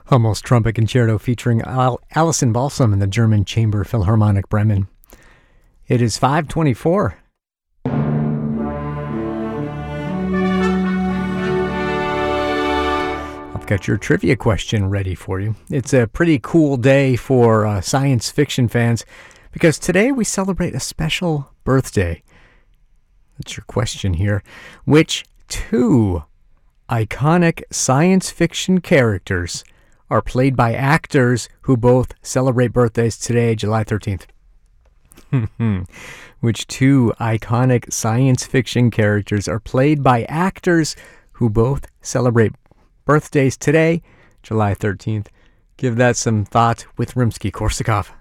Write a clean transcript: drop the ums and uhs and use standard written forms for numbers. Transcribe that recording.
Hummels Trumpet Concerto featuring Alison Balsam and the German Chamber Philharmonic Bremen. It is 5:24. I've got your trivia question ready for you. It's a pretty cool day for science fiction fans because today we celebrate a special birthday. That's your question here. Which two iconic science fiction characters are played by actors who both celebrate birthdays today, July 13th? Which two iconic science fiction characters are played by actors who both celebrate birthdays today, July 13th? Give that some thought with Rimsky-Korsakov.